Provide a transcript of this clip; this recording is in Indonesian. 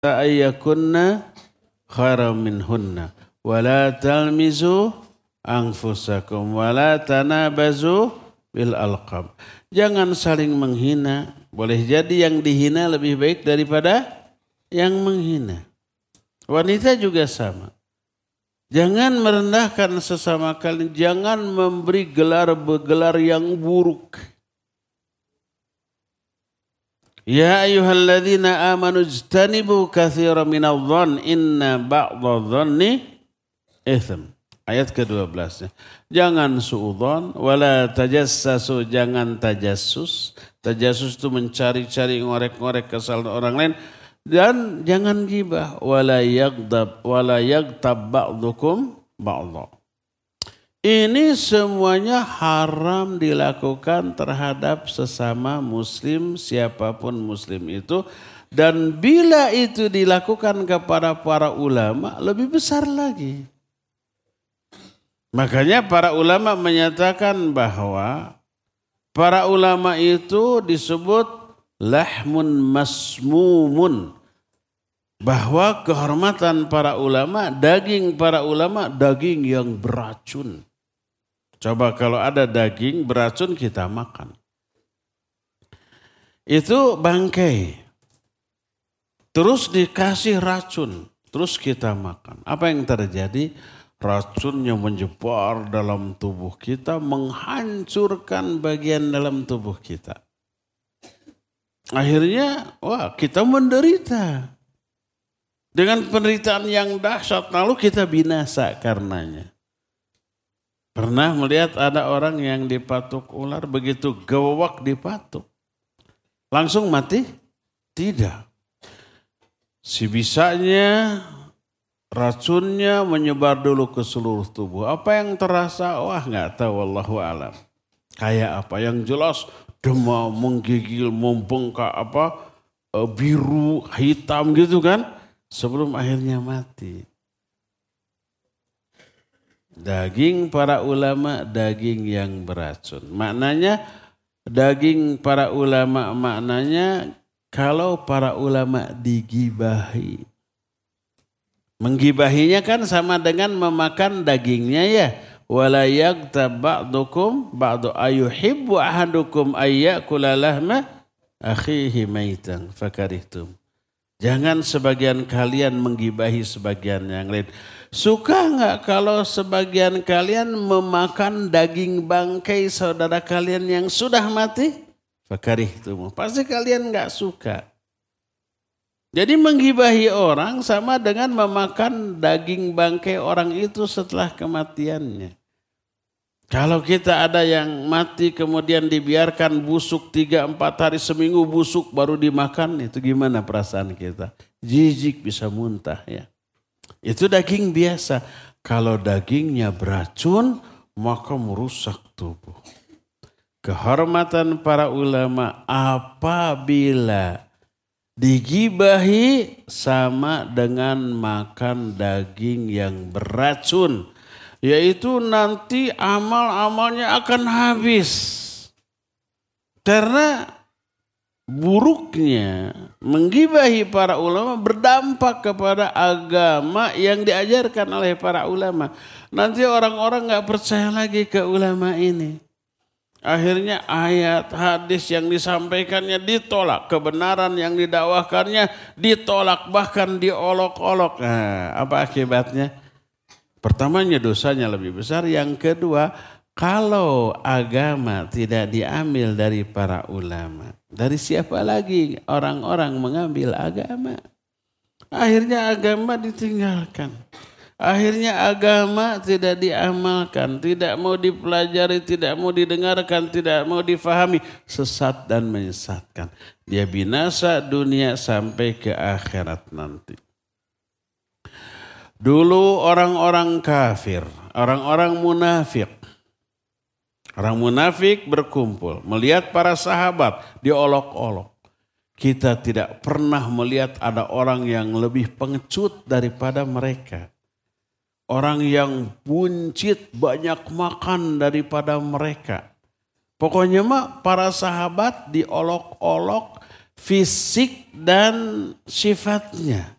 ayyakunna khairam minhunna wala talmizu anfusakum wala tanabazu bil alqab. Jangan saling menghina. Boleh jadi yang dihina lebih baik daripada yang menghina. Wanita juga sama. Jangan merendahkan sesama kalian. Jangan memberi gelar-gelar yang buruk. Ya ayyuhalladzina amanu ijtanibu katsiran minadh dhann inna ba'dadh dhanni itsm. Ayat ke-12. Jangan suudzon wala tajassasu, jangan tajassus. Tajassus itu mencari-cari, ngorek-ngorek kesalahan orang lain. Dan jangan ghibah wala yaghtab ba'dukum ba'dha. Ini semuanya haram dilakukan terhadap sesama muslim, siapapun muslim itu. Dan bila itu dilakukan kepada para ulama, lebih besar lagi. Makanya para ulama menyatakan bahwa para ulama itu disebut lahmun masmumun. Bahwa kehormatan para ulama, daging yang beracun. Coba kalau ada daging beracun kita makan. Itu bangkai. Terus dikasih racun, terus kita makan. Apa yang terjadi? Racunnya menyebar dalam tubuh kita, menghancurkan bagian dalam tubuh kita. Akhirnya, kita menderita. Dengan penderitaan yang dahsyat, lalu kita binasa karenanya. Pernah melihat ada orang yang dipatuk ular, begitu gawak dipatuk. Langsung mati? Tidak. Si bisanya racunnya menyebar dulu ke seluruh tubuh. Apa yang terasa? Nggak tahu, wallahu alam. Kayak apa? Yang jelas demam, menggigil, membengkak, biru, hitam gitu kan. Sebelum akhirnya mati. Daging para ulama, daging yang beracun. Maknanya daging para ulama maknanya kalau para ulama digibahi. Menggibahinya kan sama dengan memakan dagingnya ya. Wala yaghtab ba'dukum ba'du ayuhibbu ahadukum ayyakula lahma akhihi maitan fakarihtum. Jangan sebagian kalian menggibahi sebagian yang lain. Suka enggak kalau sebagian kalian memakan daging bangkai saudara kalian yang sudah mati? Fakarihtum. Pasti kalian enggak suka. Jadi menggibahi orang sama dengan memakan daging bangkai orang itu setelah kematiannya. Kalau kita ada yang mati kemudian dibiarkan busuk 3-4 hari, seminggu busuk baru dimakan, itu gimana perasaan kita? Jijik, bisa muntah ya. Itu daging biasa. Kalau dagingnya beracun maka merusak tubuh. Kehormatan para ulama apabila digibahi sama dengan makan daging yang beracun. Yaitu nanti amal-amalnya akan habis. Karena buruknya menggibahi para ulama berdampak kepada agama yang diajarkan oleh para ulama. Nanti orang-orang gak percaya lagi ke ulama ini. Akhirnya ayat, hadis yang disampaikannya ditolak. Kebenaran yang didakwakannya ditolak, bahkan diolok-olok. Nah, apa akibatnya? Pertamanya dosanya lebih besar. Yang kedua, kalau agama tidak diambil dari para ulama, dari siapa lagi orang-orang mengambil agama? Akhirnya agama ditinggalkan. Akhirnya agama tidak diamalkan, tidak mau dipelajari, tidak mau didengarkan, tidak mau difahami. Sesat dan menyesatkan. Dia binasa dunia sampai ke akhirat nanti. Dulu orang-orang kafir, orang-orang munafik. Orang munafik berkumpul, melihat para sahabat diolok-olok. Kita tidak pernah melihat ada orang yang lebih pengecut daripada mereka. Orang yang buncit, banyak makan daripada mereka. Pokoknya para sahabat diolok-olok, fisik dan sifatnya.